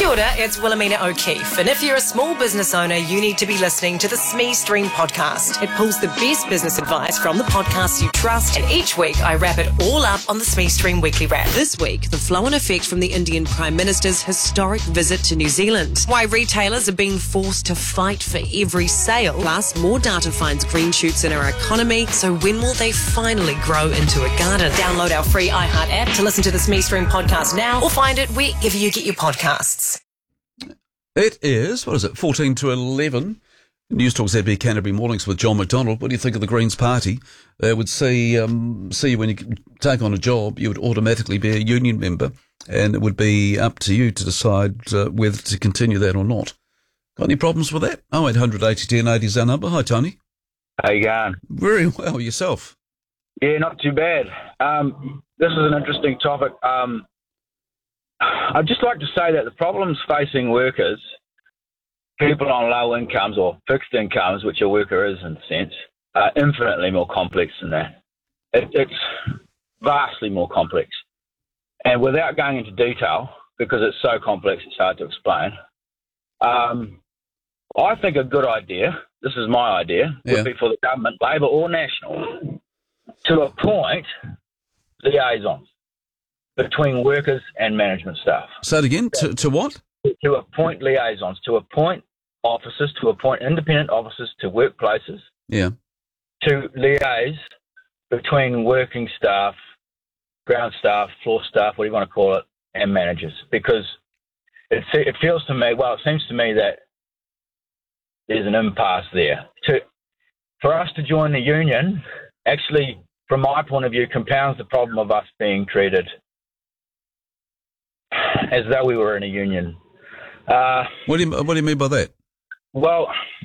ora, it's Wilhelmina O'Keefe, and if you're a small business owner, you need to be listening to the SME Stream podcast. It pulls the best business advice from the podcasts you trust, and each week I wrap it all up on the SME Stream Weekly Wrap. This week, the flow-on effect from the Indian Prime Minister's historic visit to New Zealand. Why retailers are being forced to fight for every sale. Plus, more data finds green shoots in our economy, so when will they finally grow into a garden? Download our free iHeart app to listen to the SME Stream podcast now, or find it wherever you get your podcasts. It is, 14 to 11. News Talk ZB Canterbury Mornings with John McDonald. What do you think of the Greens Party? They would see you when you take on a job, you would automatically be a union member, and it would be up to you to decide whether to continue that or not. Got any problems with that? 0800 80 10 80 is our number. Hi, Tony. How you going? Very well. Yourself? Yeah, not too bad. This is an interesting topic. I'd just like to say that the problems facing workers, people on low incomes or fixed incomes, which a worker is in a sense, are infinitely more complex than that. It's vastly more complex. And without going into detail, because it's so complex it's hard to explain, I think a good idea, this is my idea, would be for the government, Labor or National, to appoint liaisons between workers and management staff. Say it again. To what? To appoint liaisons, to appoint officers, to appoint independent officers to workplaces. Yeah. To liaise between working staff, ground staff, floor staff, what do you want to call it, and managers. Because it feels to me, it seems to me that there's an impasse there. For us to join the union, actually, from my point of view, compounds the problem of us being treated as though we were in a union. What do you mean by that? Well,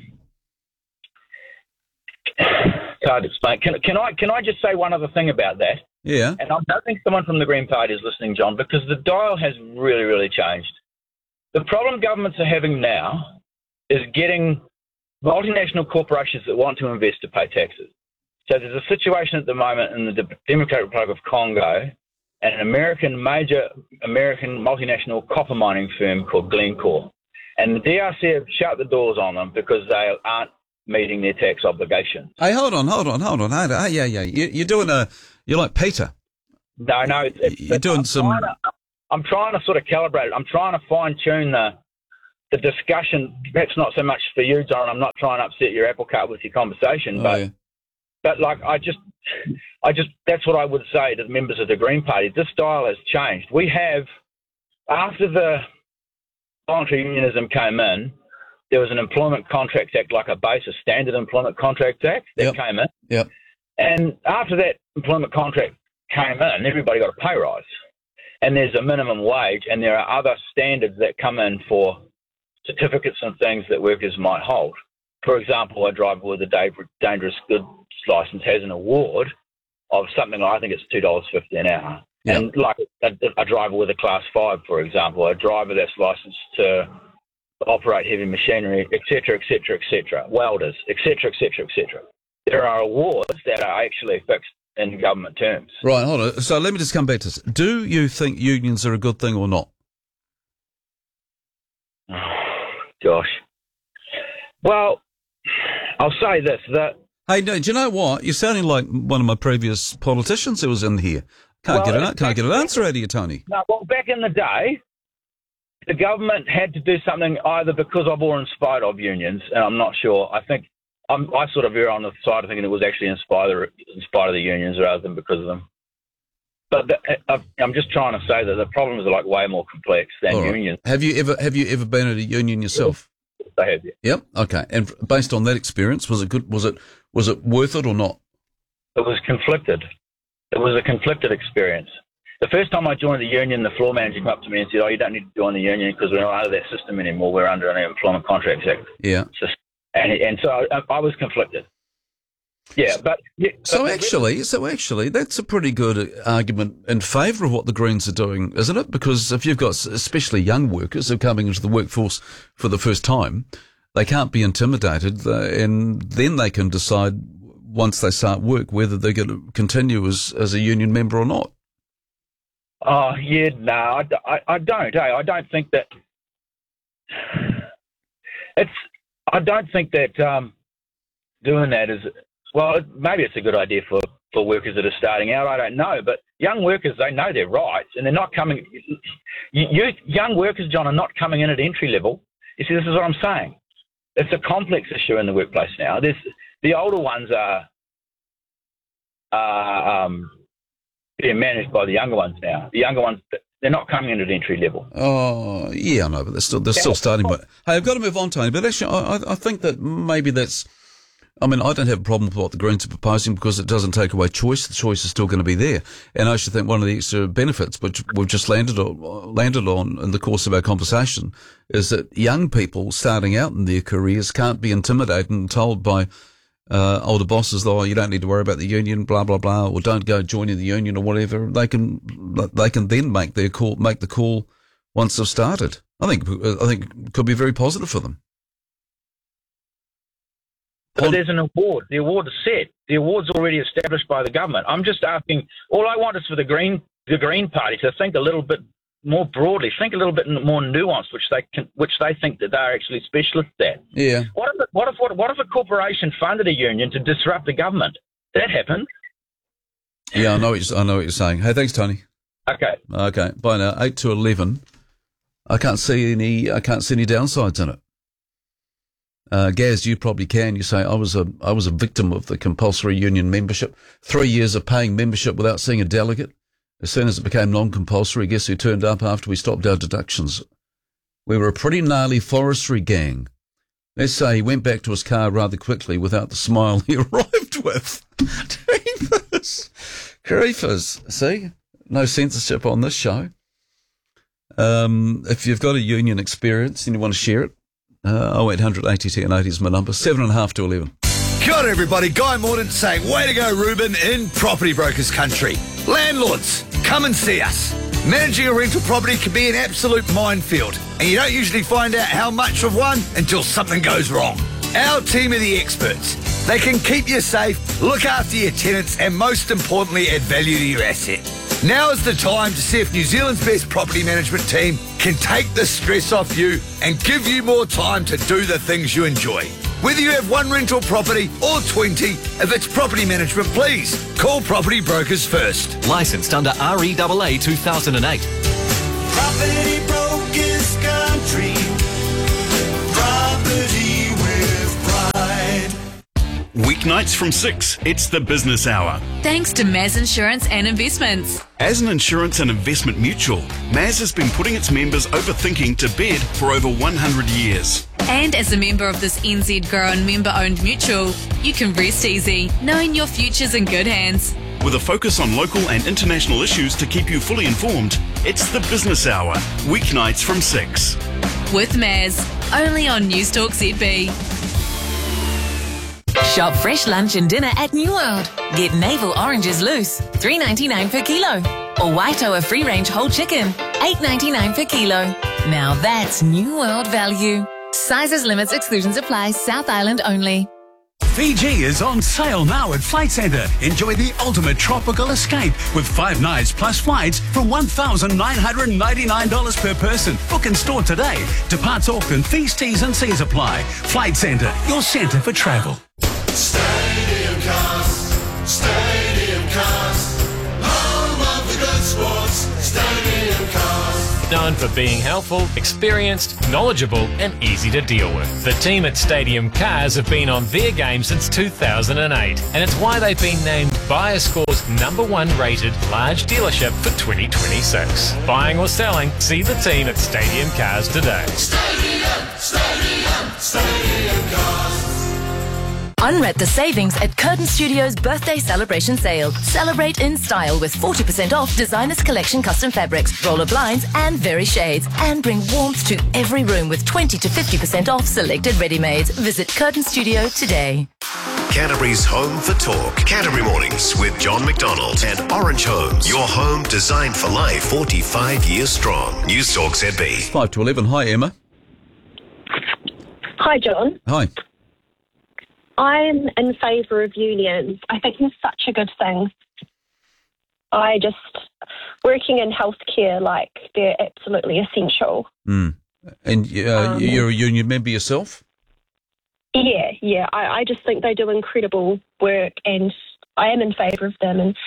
it's hard to explain. Can I just say one other thing about that? Yeah. And I'm hoping someone from the Green Party is listening, John, because the dial has really, really changed. The problem governments are having now is getting multinational corporations that want to invest to pay taxes. So there's a situation at the moment in the Democratic Republic of Congo, an major American multinational copper mining firm called Glencore. And the DRC have shut the doors on them because they aren't meeting their tax obligations. Hey, hold on. Yeah. You're like Peter. No. You're doing I'm trying to sort of calibrate it. I'm trying to fine-tune the discussion. Perhaps not so much for you, John. I'm not trying to upset your apple cart with your conversation, But like I just that's what I would say to the members of the Green Party. This style has changed. We have, after the voluntary unionism came in, there was an Employment Contracts Act, like a Standard Employment Contracts Act that came in. Yep. And after that employment contract came in, everybody got a pay rise. And there's a minimum wage, and there are other standards that come in for certificates and things that workers might hold. For example, a driver with a dangerous goods license has an award of something like, I think it's $2.50 an hour. Yep. And like a driver with a Class 5, for example, a driver that's licensed to operate heavy machinery, et cetera, welders, et cetera. There are awards that are actually fixed in government terms. Right, hold on. So let me just come back to this. Do you think unions are a good thing or not? Gosh. Well, I'll say this, that... Hey, no, do you know what? You're sounding like one of my previous politicians who was in here. Can't get an answer out of you, Tony. No, well, back in the day, the government had to do something either because of or in spite of unions, and I'm not sure. I think I sort of veer on the side of thinking it was actually in spite of the unions rather than because of them. But I'm just trying to say that the problems are like way more complex than unions. Have you ever been at a union yourself? I have, yeah. Yep. Okay. And based on that experience, was it good? Was it worth it or not? It was conflicted. It was a conflicted experience. The first time I joined the union, the floor manager came up to me and said, "Oh, you don't need to join the union because we're not under that system anymore. We're under an Employment Contracts Act." Yeah. And so I was conflicted. Yeah, but... Yeah, so actually, that's a pretty good argument in favour of what the Greens are doing, isn't it? Because if you've got especially young workers who are coming into the workforce for the first time, they can't be intimidated, and then they can decide once they start work whether they're going to continue as a union member or not. Oh, yeah, no, I don't. I don't think that I don't think that doing that is, well, maybe it's a good idea for workers that are starting out. I don't know. But young workers, they know their rights, and they're not coming. Young workers, John, are not coming in at entry level. You see, this is what I'm saying. It's a complex issue in the workplace now. The older ones are being managed by the younger ones now. The younger ones, they're not coming in at entry level. Oh, yeah, I know, but they're still starting. But hey, I've got to move on, Tony. But actually, I think that maybe that's. I mean, I don't have a problem with what the Greens are proposing because it doesn't take away choice. The choice is still going to be there. And I actually think one of the extra benefits, which we've just landed on in the course of our conversation, is that young people starting out in their careers can't be intimidated and told by older bosses, "Oh, you don't need to worry about the union, blah blah blah," or "Don't go joining the union," or whatever. They can then make the call once they've started. I think it could be very positive for them. But there's an award. The award is set. The award's already established by the government. I'm just asking. All I want is for the Green Party to think a little bit more broadly, think a little bit more nuanced, which they think that they're actually specialists at. Yeah. What if a corporation funded a union to disrupt the government? That happened. Yeah, I know what you're saying. Hey, thanks, Tony. Okay. Bye now. 8 to 11. I can't see any downsides in it. Gaz, you probably can. You say I was a victim of the compulsory union membership. 3 years of paying membership without seeing a delegate. As soon as it became non-compulsory, guess who turned up after we stopped our deductions? We were a pretty gnarly forestry gang. Let's say he went back to his car rather quickly without the smile he arrived with. Creepers. See? No censorship on this show. If you've got a union experience and you want to share it, 0800 80 10 80 is my number. 7.5 to 11. Kia ora everybody, Guy Mordaunt saying, way to go Ruben in Property Brokers Country. Landlords, come and see us. Managing a rental property can be an absolute minefield, and you don't usually find out how much of one until something goes wrong. Our team are the experts. They can keep you safe, look after your tenants, and most importantly, add value to your asset. Now is the time to see if New Zealand's best property management team can take the stress off you and give you more time to do the things you enjoy. Whether you have one rental property or 20, if it's property management, please call Property Brokers first. Licensed under REAA 2008. Property Brokers Country. Property with pride. Weeknights from 6, it's the business hour. Thanks to Maz Insurance and Investments. As an insurance and investment mutual, Maz has been putting its members overthinking to bed for over 100 years. And as a member of this NZ grown member-owned mutual, you can rest easy, knowing your future's in good hands. With a focus on local and international issues to keep you fully informed, it's the business hour, weeknights from 6. With Maz, only on Newstalk ZB. Shop fresh lunch and dinner at New World. Get navel oranges loose, $3.99 per kilo. Or Waitoa free-range whole chicken, $8.99 per kilo. Now that's New World value. Sizes, limits, exclusions apply. South Island only. Fiji is on sale now at Flight Centre. Enjoy the ultimate tropical escape with 5 nights plus flights from $1,999 per person. Book and store today. Departs Auckland. Fees, T's and C's apply. Flight Centre, your centre for travel. Stadium Cars. Stadium Cars. Home of the good sports. Stadium Cars. Known for being helpful, experienced, knowledgeable and easy to deal with. The team at Stadium Cars have been on their game since 2008, and it's why they've been named Buyerscore's #1 rated large dealership for 2026. Buying or selling, see the team at Stadium Cars today. Stadium Cars. Unwrap the savings at Curtain Studios' birthday celebration sale. Celebrate in style with 40% off Designers Collection custom fabrics, roller blinds and very shades. And bring warmth to every room with 20 to 50% off selected ready-mades. Visit Curtain Studio today. Canterbury's home for talk. Canterbury Mornings with John McDonald and Orange Homes. Your home designed for life, 45 years strong. Newstalk ZB. 5 to 11. Hi, Emma. Hi, John. Hi. I'm in favour of unions. I think it's such a good thing. Working in healthcare, they're absolutely essential. And you're a union member yourself? Yeah. I just think they do incredible work, and I am in favour of them. And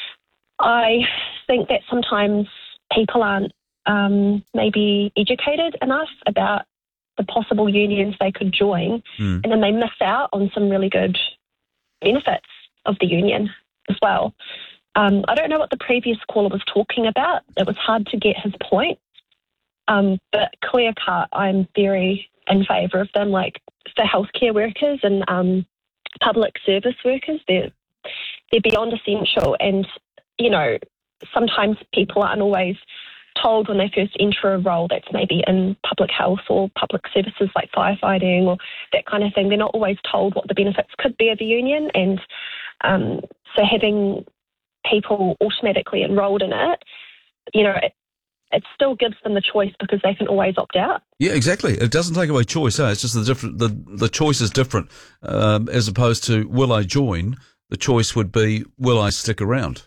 I think that sometimes people aren't maybe educated enough about the possible unions they could join, and then they miss out on some really good benefits of the union as well. I don't know what the previous caller was talking about. It was hard to get his point. But clear cut, I'm very in favour of them. Like for healthcare workers and public service workers, they're beyond essential. And, you know, sometimes people aren't always told when they first enter a role that's maybe in public health or public services like firefighting or that kind of thing. They're not always told what the benefits could be of a union. And so having people automatically enrolled in it, you know, it still gives them the choice because they can always opt out. Yeah, exactly. It doesn't take away choice. It's just the choice is different as opposed to will I join? The choice would be will I stick around?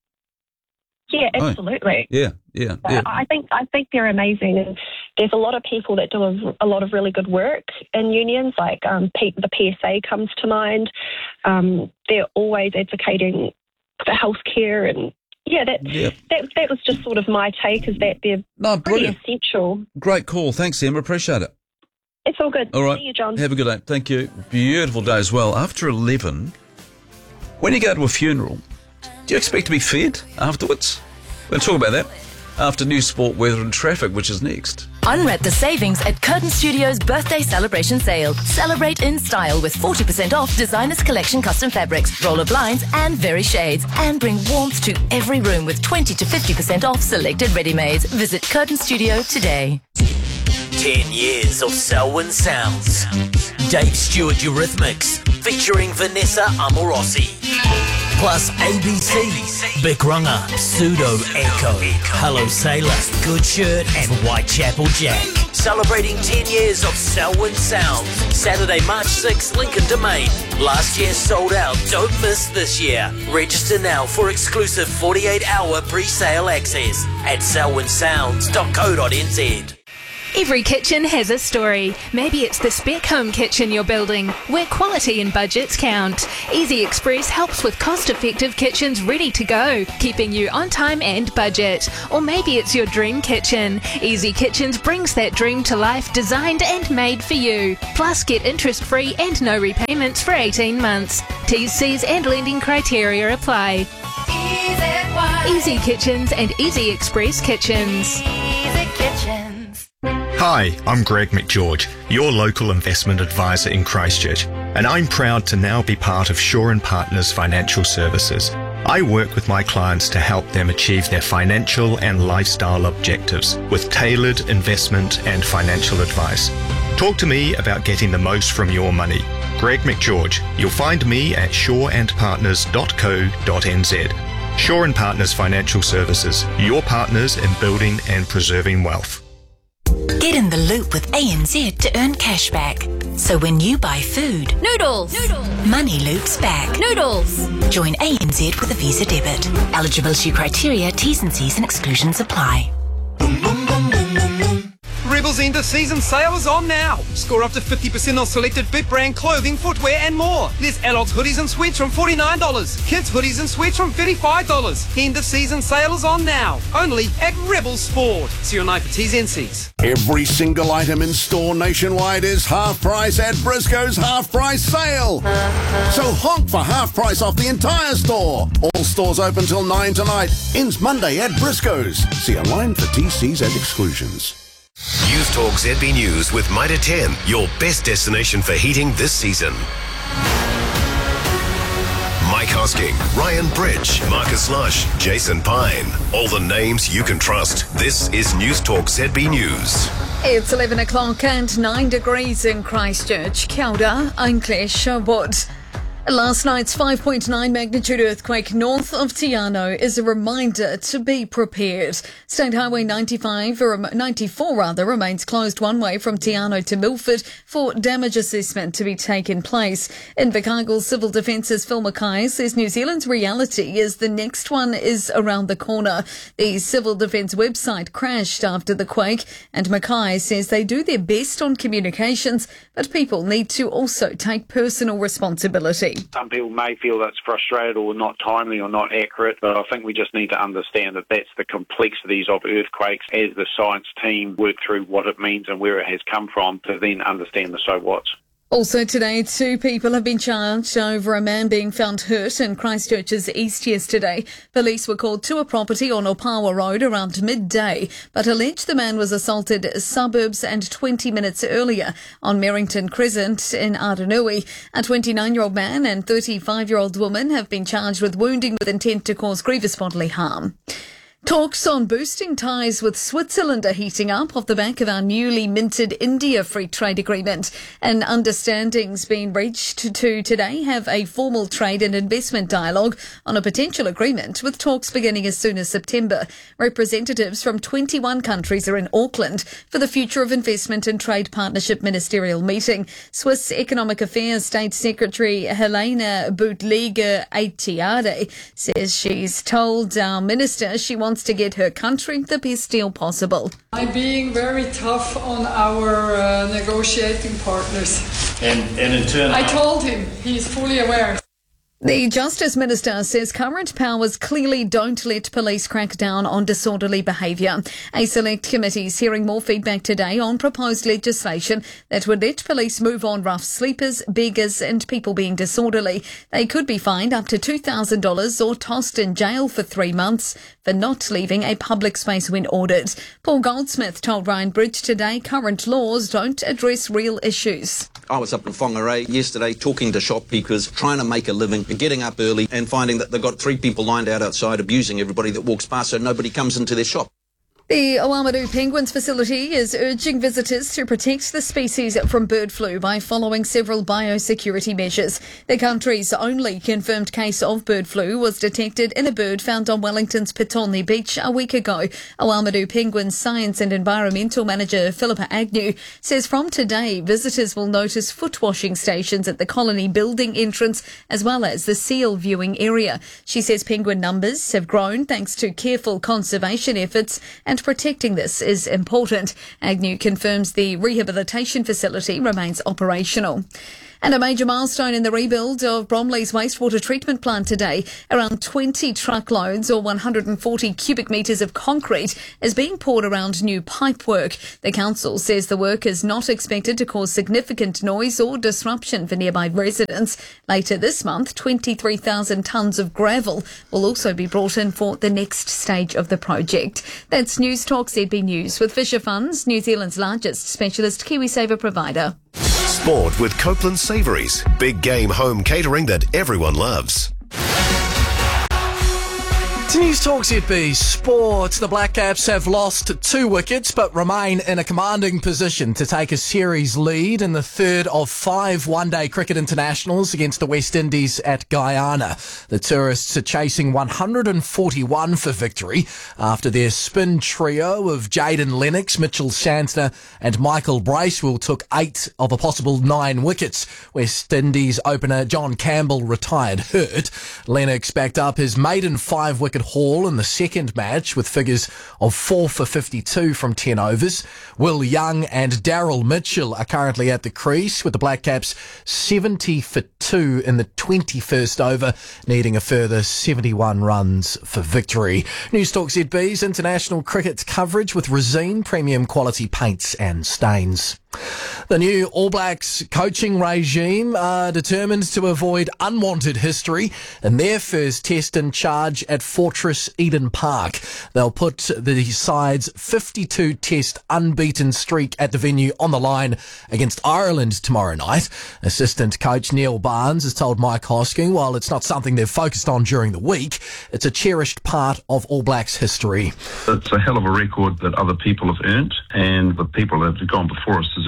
Yeah, absolutely. Yeah. I think they're amazing, and there's a lot of people that do a lot of really good work in unions. Like the PSA comes to mind. They're always advocating for healthcare, and that was just sort of my take. Is that they're pretty essential. Great call, thanks, Emma. Appreciate it. It's all good. All right, see you, John. Have a good day. Thank you. Beautiful day as well. After 11, when you go to a funeral, do you expect to be fed afterwards? We're going to talk about that after news, sport, weather and traffic, which is next. Unwrap the savings at Curtin Studios' birthday celebration sale. Celebrate in style with 40% off Designers Collection custom fabrics, roller blinds and very shades. And bring warmth to every room with 20 to 50% off selected ready-mades. Visit Curtin Studio today. 10 years of Selwyn Sounds. Dave Stewart Eurythmics featuring Vanessa Amorosi. Plus ABC, Big Runner, Pseudo Echo, Hello Sailor, Good Shirt and Whitechapel Jack. Celebrating 10 years of Selwyn Sounds. Saturday, March 6th, Lincoln Domain. Last year sold out. Don't miss this year. Register now for exclusive 48-hour pre-sale access at selwynsounds.co.nz. Every kitchen has a story. Maybe it's the spec home kitchen you're building, where quality and budgets count. Easy Express helps with cost-effective kitchens ready to go, keeping you on time and budget. Or maybe it's your dream kitchen. Easy Kitchens brings that dream to life, designed and made for you. Plus, get interest-free and no repayments for 18 months. T's, C's and lending criteria apply. Easy Kitchens and Easy Express Kitchens. Easy Kitchens. Hi, I'm Greg McGeorge, your local investment advisor in Christchurch, and I'm proud to now be part of Shaw & Partners Financial Services. I work with my clients to help them achieve their financial and lifestyle objectives with tailored investment and financial advice. Talk to me about getting the most from your money. Greg McGeorge. You'll find me at shawandpartners.co.nz. Shaw & Partners Financial Services, your partners in building and preserving wealth. Get in the loop with ANZ to earn cash back. So when you buy food, Noodles. money loops back. Noodles. Join ANZ with a Visa debit. Eligibility criteria, T's and C's and exclusions apply. Rebel's end of season sale is on now. Score up to 50% on selected Fit brand clothing, footwear and more. There's adults hoodies and sweats from $49. Kids hoodies and sweats from $35. End of season sale is on now. Only at Rebel Sport. See you online for T's and C's. Every single item in store nationwide is half price at Briscoe's half price sale. So honk for half price off the entire store. All stores open till 9 tonight. Ends Monday at Briscoe's. See online for TCs and exclusions. News Talk ZB News with Mitre 10, your best destination for heating this season. Mike Hosking, Ryan Bridge, Marcus Lush, Jason Pine. All the names you can trust. This is News Talk ZB News. It's 11 o'clock and 9 degrees in Christchurch. Kia ora, I'm Claire Sherwood. Last night's 5.9 magnitude earthquake north of Tiano is a reminder to be prepared. State Highway 94 remains closed one way from Tiano to Milford for damage assessment to be taken place. Invercargill Civil Defence's Phil Mackay says New Zealand's reality is the next one is around the corner. The Civil Defence website crashed after the quake, and Mackay says they do their best on communications, but people need to also take personal responsibility. Some people may feel that's frustrated or not timely or not accurate, but I think we just need to understand that that's the complexities of earthquakes as the science team work through what it means and where it has come from to then understand the so-whats. Also today, 2 people have been charged over a man being found hurt in Christchurch's east yesterday. Police were called to a property on Opawa Road around midday, but alleged the man was assaulted suburbs and 20 minutes earlier on Merrington Crescent in Aranui. A 29-year-old man and 35-year-old woman have been charged with wounding with intent to cause grievous bodily harm. Talks on boosting ties with Switzerland are heating up off the back of our newly minted India Free Trade Agreement. An understanding's been reached to today have a formal trade and investment dialogue on a potential agreement, with talks beginning as soon as September. Representatives from 21 countries are in Auckland for the Future of Investment and Trade Partnership Ministerial meeting. Swiss Economic Affairs State Secretary Helena Boutliger-Aitiade says she's told our minister she wants to get her country the best deal possible. I'm being very tough on our negotiating partners. And in turn, I told him, he's fully aware. The Justice Minister says current powers clearly don't let police crack down on disorderly behaviour. A select committee is hearing more feedback today on proposed legislation that would let police move on rough sleepers, beggars and people being disorderly. They could be fined up to $2,000 or tossed in jail for 3 months for not leaving a public space when ordered. Paul Goldsmith told Ryan Bridge today current laws don't address real issues. I was up in Whangarei yesterday talking to shopkeepers, trying to make a living, getting up early and finding that they've got 3 people lined out outside abusing everybody that walks past so nobody comes into their shop. The Oamaru Penguins facility is urging visitors to protect the species from bird flu by following several biosecurity measures. The country's only confirmed case of bird flu was detected in a bird found on Wellington's Petone Beach a week ago. Oamaru Penguins Science and Environmental Manager Philippa Agnew says from today visitors will notice foot washing stations at the colony building entrance as well as the seal viewing area. She says penguin numbers have grown thanks to careful conservation efforts and protecting this is important. Agnew confirms the rehabilitation facility remains operational. And a major milestone in the rebuild of Bromley's wastewater treatment plant today. Around 20 truckloads or 140 cubic metres of concrete is being poured around new pipework. The council says the work is not expected to cause significant noise or disruption for nearby residents. Later this month, 23,000 tonnes of gravel will also be brought in for the next stage of the project. That's News Talk ZB News with Fisher Funds, New Zealand's largest specialist KiwiSaver provider. Sport with Copeland Savouries. Big game home catering that everyone loves. To News Talk ZB Sport, the Black Caps have lost 2 wickets but remain in a commanding position to take a series lead in the third of 5 one-day cricket internationals against the West Indies at Guyana. The tourists are chasing 141 for victory after their spin trio of Jayden Lennox, Mitchell Santner and Michael Bracewell took 8 of a possible 9 wickets. West Indies opener John Campbell retired hurt. Lennox backed up his maiden 5-wicket haul in the second match with figures of 4 for 52 from 10 overs. Will Young and Daryl Mitchell are currently at the crease with the Black Caps 70 for 2 in the 21st over, needing a further 71 runs for victory. News Talk ZB's international cricket coverage with Resine premium quality paints and stains. The new All Blacks coaching regime are determined to avoid unwanted history in their first test in charge at Fortress Eden Park. They'll put the side's 52-test unbeaten streak at the venue on the line against Ireland tomorrow night. Assistant coach Neil Barnes has told Mike Hosking while it's not something they've focused on during the week, it's a cherished part of All Blacks history. It's a hell of a record that other people have earned, and the people that have gone before us deserve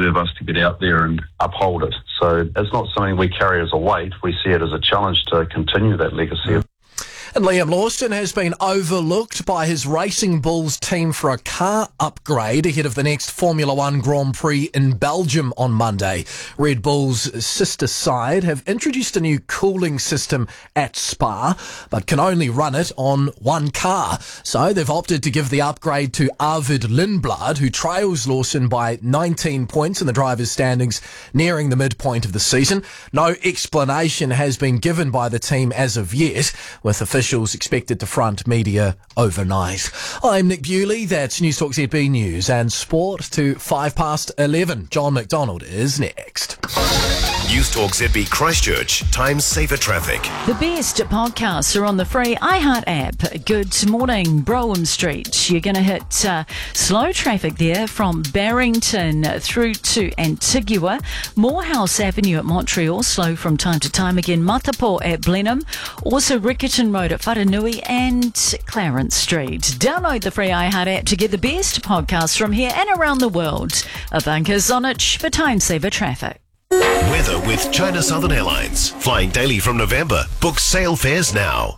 deserve us to get out there and uphold it. So it's not something we carry as a weight. We see it as a challenge to continue that legacy. And Liam Lawson has been overlooked by his Racing Bulls team for a car upgrade ahead of the next Formula One Grand Prix in Belgium on Monday. Red Bull's sister side have introduced a new cooling system at Spa, but can only run it on one car. So they've opted to give the upgrade to Arvid Lindblad, who trails Lawson by 19 points in the drivers' standings nearing the midpoint of the season. No explanation has been given by the team as of yet, with officials expected to front media overnight. I'm Nick Bewley, that's Newstalk ZB News and Sport to 11:05. John McDonald is next. Newstalk ZB Christchurch, Times Safer Traffic. The best podcasts are on the free iHeart app. Good morning, Brougham Street. You're going to hit slow traffic there from Barrington through to Antigua. Morehouse Avenue at Montreal, slow from time to time again. Matapo at Blenheim. Also Riccarton Road at Whanganui and Clarence Street. Download the free iHeart app to get the best podcasts from here and around the world. Ivanka Zonich for Time Saver Traffic. Weather with China Southern Airlines. Flying daily from November. Book sail fares now.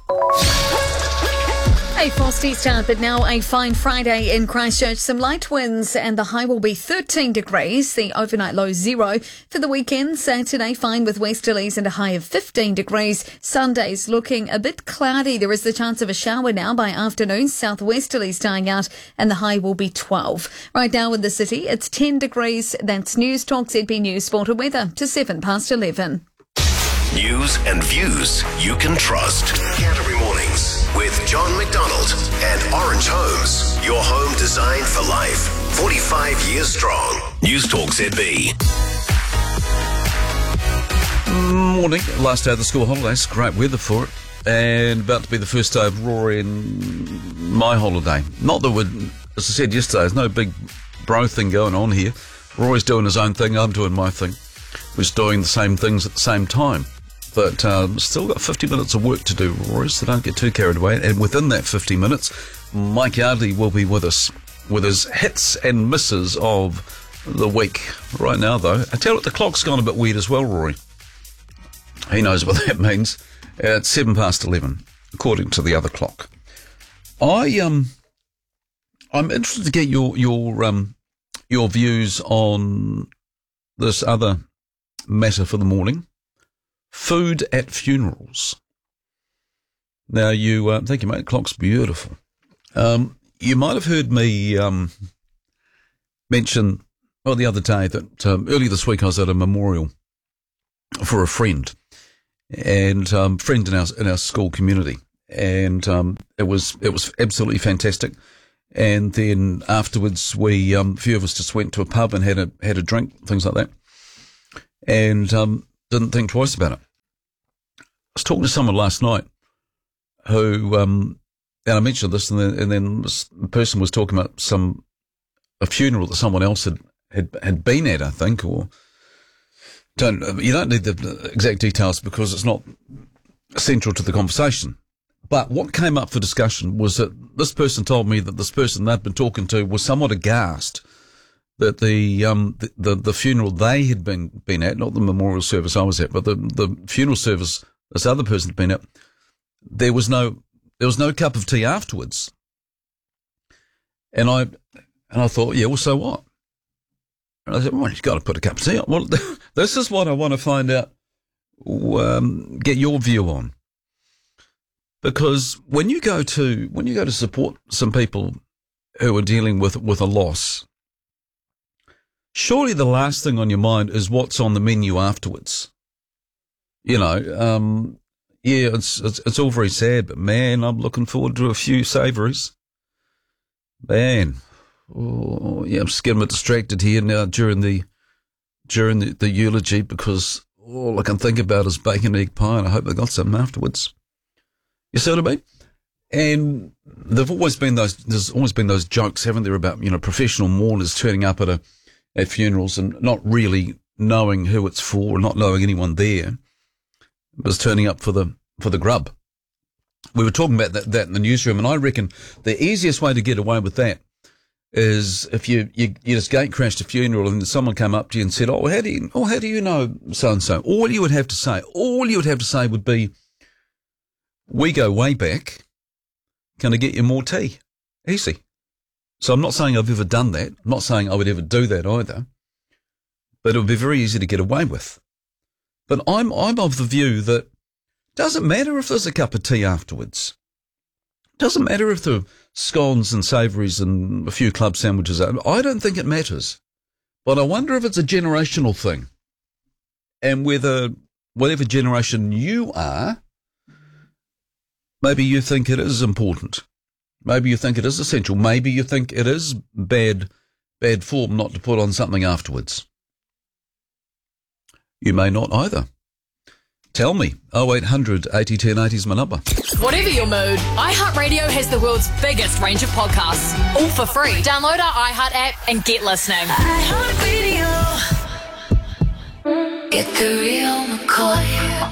A frosty start, but now a fine Friday in Christchurch. Some light winds and the high will be 13 degrees. The overnight low 0. For the weekend, Saturday fine with westerlies and a high of 15 degrees. Sunday's looking a bit cloudy. There is the chance of a shower now by afternoon. Southwesterlies dying out and the high will be 12. Right now in the city, it's 10 degrees. That's Newstalk ZB News Sport and Weather to 11:11. News and views you can trust. Canterbury Mornings with John McDonald and Orange Homes. Your home designed for life. 45 years strong. Newstalk ZB. Morning. Last day of the school holidays. Great weather for it. And about to be the first day of Rory and my holiday. Not that we're, as I said yesterday, there's no big bro thing going on here. Rory's doing his own thing. I'm doing my thing. We're just doing the same things at the same time. But still got 50 minutes of work to do, Rory, so don't get too carried away. And within that 50 minutes, Mike Yardley will be with us with his hits and misses of the week. Right now, though, I tell you what, the clock's gone a bit weird as well, Rory. He knows what that means. It's 11:07, according to the other clock. I'm interested to get your views on this other matter for the morning. Food at funerals. Now, thank you, mate. The clock's beautiful. You might have heard me mention, the other day that earlier this week I was at a memorial for a friend, and friend in our school community, and it was absolutely fantastic. And then afterwards, we a few of us just went to a pub and had a drink, things like that, and didn't think twice about it. I was talking to someone last night who, and I mentioned this, and then this person was talking about a funeral that someone else had been at, I think, or you don't need the exact details because it's not central to the conversation. But what came up for discussion was that this person told me that this person they'd been talking to was somewhat aghast that the funeral they had been at, not the memorial service I was at, but the funeral service this other person had been at, there was no cup of tea afterwards. And I thought, yeah, well, so what? And I said, well, you've got to put a cup of tea on. Well, this is what I want to find out, get your view on. Because when you go to support some people who are dealing with a loss, surely the last thing on your mind is what's on the menu afterwards. You know, yeah, it's all very sad, but man, I'm looking forward to a few savouries. Man, oh, yeah, I'm just getting a bit distracted here now during the eulogy because all I can think about is bacon, egg pie, and I hope they got something afterwards. You see what I mean? And there's always been those jokes, haven't there, about, you know, professional mourners turning up at funerals and not really knowing who it's for, not knowing anyone there, but turning up for the grub. We were talking about that in the newsroom, and I reckon the easiest way to get away with that is if you just gate crashed a funeral and someone came up to you and said, how do you know so-and-so? All you would have to say would be, we go way back. Can I get you more tea? Easy. So I'm not saying I've ever done that. I'm not saying I would ever do that either. But it would be very easy to get away with. But I'm of the view that doesn't matter if there's a cup of tea afterwards. Doesn't matter if there are scones and savouries and a few club sandwiches. I don't think it matters. But I wonder if it's a generational thing. And whether, whatever generation you are, maybe you think it is important. Maybe you think it is essential. Maybe you think it is bad form not to put on something afterwards. You may not either. Tell me. 0800 80 10 80 is my number. Whatever your mood, iHeartRadio has the world's biggest range of podcasts, all for free. Download our iHeart app and get listening. iHeartRadio. Get the real McCoy.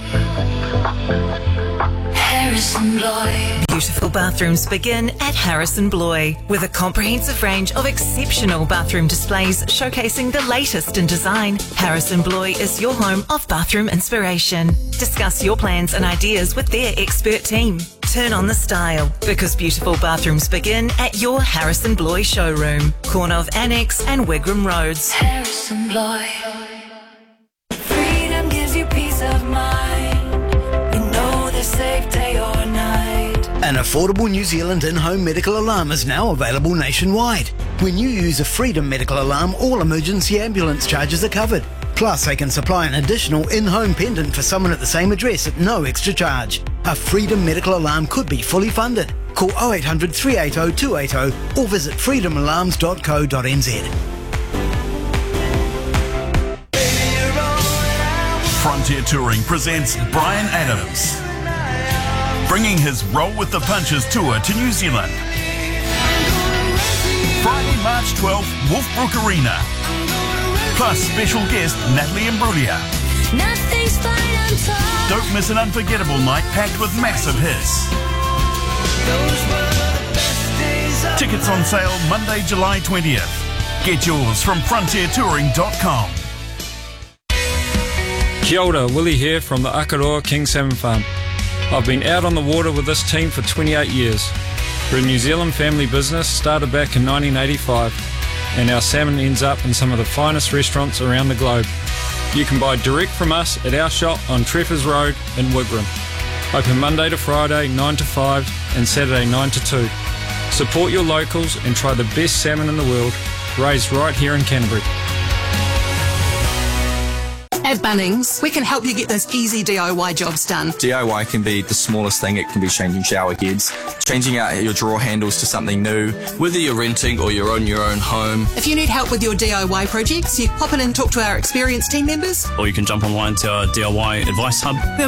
Harrison Bloy. Beautiful bathrooms begin at Harrison Bloy with a comprehensive range of exceptional bathroom displays showcasing the latest in design. Harrison Bloy is your home of bathroom inspiration. Discuss your plans and ideas with their expert team. Turn on the style because beautiful bathrooms begin at your Harrison Bloy showroom, corner of Annex and Wigram Roads. Harrison Bloy. Freedom gives you peace of mind. You know they're safe day or night. An affordable New Zealand in-home medical alarm is now available nationwide. When you use a Freedom medical alarm, all emergency ambulance charges are covered. Plus, they can supply an additional in-home pendant for someone at the same address at no extra charge. A Freedom medical alarm could be fully funded. Call 0800 380 280 or visit freedomalarms.co.nz. Frontier Touring presents Brian Adams, bringing his Roll with the Punches tour to New Zealand. Friday, March 12th, Wolfbrook Arena. Plus special guest Natalie Imbruglia. Nothing's fine, I'm told. Don't miss an unforgettable night packed with massive hits. Tickets on sale Monday, July 20th. Get yours from frontiertouring.com. Kia ora, Willie here from the Akaroa King Salmon Farm. I've been out on the water with this team for 28 years. We're a New Zealand family business started back in 1985, and our salmon ends up in some of the finest restaurants around the globe. You can buy direct from us at our shop on Treffers Road in Wigram. Open Monday to Friday 9 to 5 and Saturday 9 to 2. Support your locals and try the best salmon in the world, raised right here in Canterbury. At Bunnings, we can help you get those easy DIY jobs done. DIY can be the smallest thing. It can be changing shower heads, changing out your drawer handles to something new. Whether you're renting or you're on your own home. If you need help with your DIY projects, you pop in and talk to our experienced team members. Or you can jump online to our DIY advice hub.